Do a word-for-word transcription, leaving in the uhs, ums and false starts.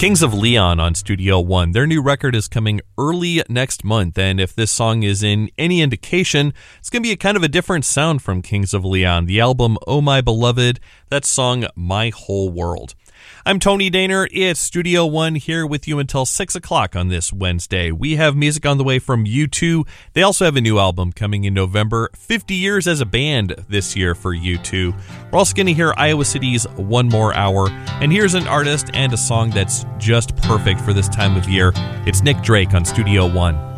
Kings of Leon on Studio One. Their new record is coming early next month, and if this song is in any indication, it's going to be a kind of a different sound from Kings of Leon. The album Oh My Beloved, that song My Whole World. I'm Tony Daner. It's Studio One here with you until six o'clock on this Wednesday. We have music on the way from U two. They also have a new album coming in November. fifty years as a band this year for U two. We're also going to hear Iowa City's One More Hour. And here's an artist and a song that's just perfect for this time of year. It's Nick Drake on Studio One.